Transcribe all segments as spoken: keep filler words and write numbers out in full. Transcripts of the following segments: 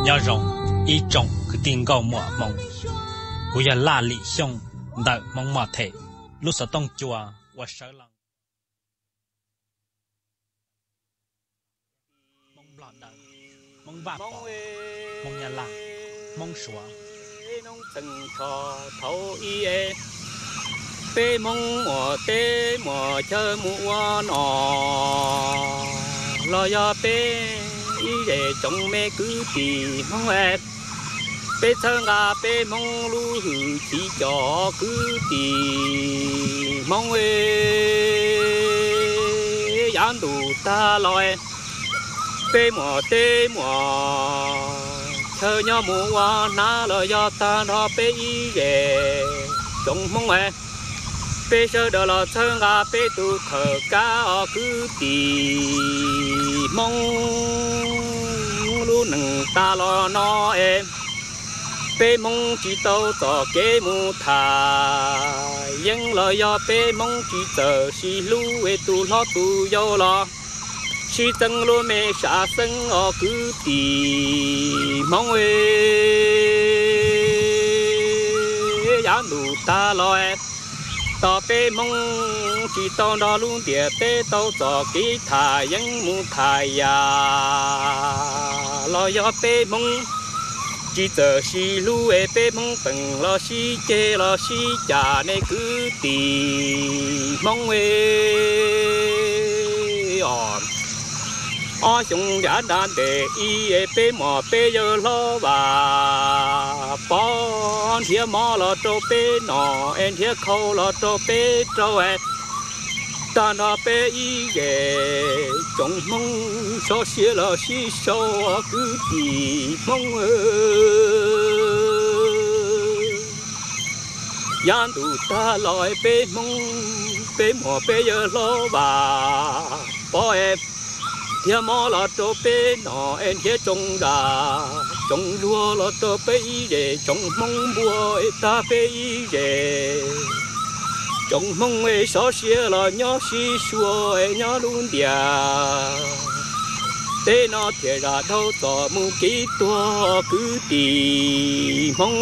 nhớ rồng ý trọng cứ tin cầu mỏ mong cú ya la lì xong đợi mong mỏ thể lúc sợ tông chùa và sợ lòng mong lọt đời mong bạc bỏ mong nhà la mong sủa nông từng thọ thấu y e bê mong mùa tê mùa chơi mùa nọ lo ya bê y để trong mẹ cứ tì mong em bê thơ ngà bê mong lu hử chỉ cho cứ tì mong ê gián đủ ta lòi bê mùa tê mùa chơi nhau mùa na lo ya ta nó bê y để trong mong em bê sơ đờ lò thơ ngà bê tu khờ cá cứ tì mong lu nâng ta lo nó em bê mong chỉ tàu tỏ kế mu thà nhưng lời do bê mong chỉ tờ si lu e tu lo tu yo lo si tăng lu mê sa sân ở cứ tì mong e gián đủ ta lo em tao bê mong chỉ tao đó luôn địa bê tao cho kỹ thà những mu thà ya lo yo bê mong chỉ giờ si lu e bê mong từng lo si chê lo si cha này cứ tì mong e on ở trong nhà đàn để y e bê mò bê giờ lo và bỏ thiệt mò lo cho bê nọ em thiệt khâu lo cho bê cho em ta nó bê y về trong mong số xía lo xí số cứ tì mong ơi gian đủ ta lòi bê mong bê mò bê giờ lo và bỏ em thiệt mò lo cho bê nọ em thiệt trồng đà trồng lúa lo cho bê y về trồng mong bùa ta bê y về trong mong ấy xóa xía là nhỏ xí xua ấy nhỏ luôn địa thế nó thiệt ra đâu tỏ mu kỹ tua cứ tì mong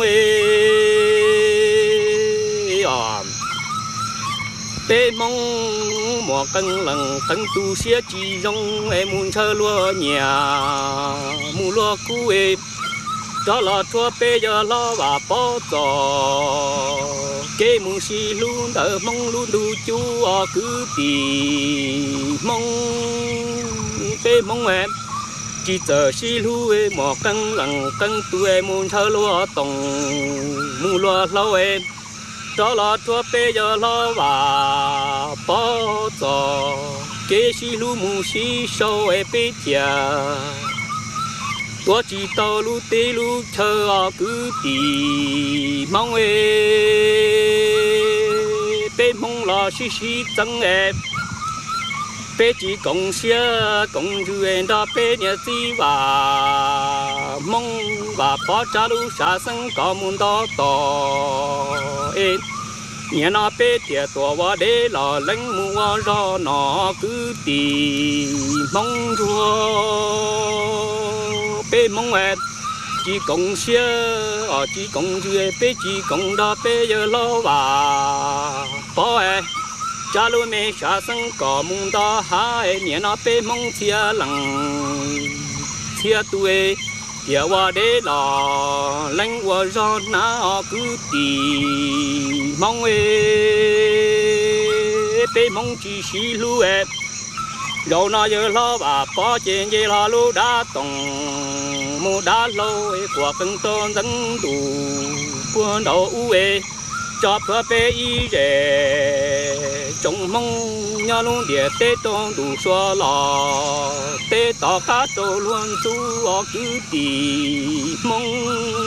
ấy à thế mong mùa cân lần cân tu xía chỉ rong em muốn chơi lúa nhà mua lúa cũ em đó là chua bê giờ lo và bỏ giò kê mùng xì luôn đỡ mong luôn đủ chú cứ tì mong bê mong em chỉ giờ xì lu em mò căng lằng căng tu em muốn thơ lúa tòng mua lúa lâu em đó là chua bê giờ lo và bỏ giò kê xì lu mùng xì sâu em bê chả tôi chỉ tao lu tê lu chờ cứ tì mong ê bê mong là xí xí chẳng em bê chỉ cộng xía cộng dư em đó bê nhà gì và mong và bỏ trả lu xa sân có muốn đó tỏ em nhà nó bê tiệt tua vào để là lãnh mua ra nó cứ tì mong rùa bê mong em chỉ cộng xía ở chỉ cộng dư bê chỉ cộng đó bê giờ lo và bỏ em cha lu mẹ xa sân có muốn đó hai nhà nó bê mong thia lằng thia tuổi tiệt vào để là lãnh mua ra nó cứ tì mong ê bê mong chỉ xí lu em rồi nó giờ lo và bỏ chuyện gì lo lu đã tòng mua đã lâu của cưng tôn dẫn đủ buôn đầu u ê cho phở bê y rể trông mong nhớ luôn địa tê tôn đủ xóa lò tê tỏ cá trâu luôn chú ở cứ tì mong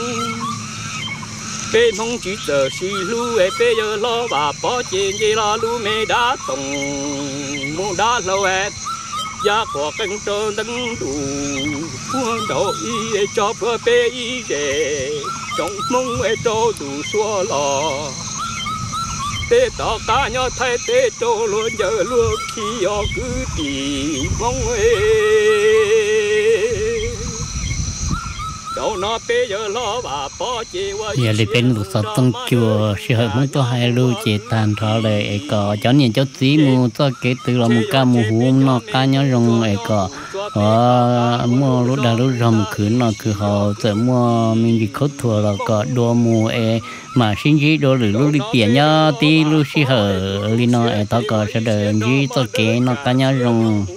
bê mong chỉ giờ xì lu ê bê giờ lo và bỏ chuyện gì lo lu mê đã tòng mua đã lâu em giá của cánh trơn đánh đủ buôn đầu y cho phở bê y rể trong mong ê trâu đủ xóa lò tê tỏ cá nhau thay tê trâu luôn giờ luôn khi ở cứ tì mong ê đâu giờ đi bên lục sọt tông chùa sự hợp muốn tôi hai lưu chỉ tàn thọ lại có cho nên cho tí mua cho cái từ là một ca một hú nó ca nhớ rong ấy có ở mua lúc đã lúc rong cứ nó cứ họ tự mua mình bị khốt thua là có đua mua ấy mà sinh gì đua lử lúc đi biển nhá tí lúc sự hợp li nó ấy tao có sẽ đợi gì cho cái nó ca nhớ rong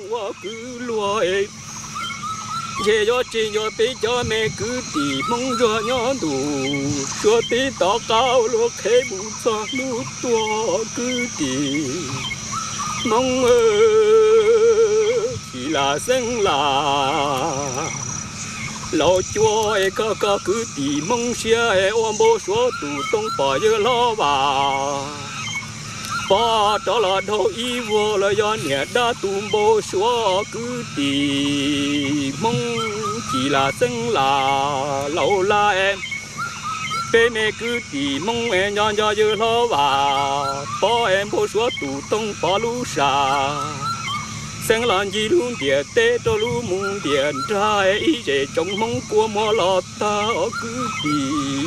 chế cho chị cho bé cho mẹ cứ đi mong cho nhỏ đủ cho tí tao cao lúc hết bụng cho lúc to cứ đi mong ơ chỉ là sinh là lão chúa ấy có có cứ đi mong xe ấy ôm bố số tụ tung bỏ giờ lo bà bỏ đó là đâu ý vô là do nhà đã tụm bố số cứ đi mong chỉ là sinh là lâu la em bé mẹ cứ đi mong em nhon cho giờ lo bà bỏ em bố số tụ tung bỏ lú sa sinh làm gì luôn địa tê cho lú mùng điện trai ý về trong mong của mò lọt ta cứ đi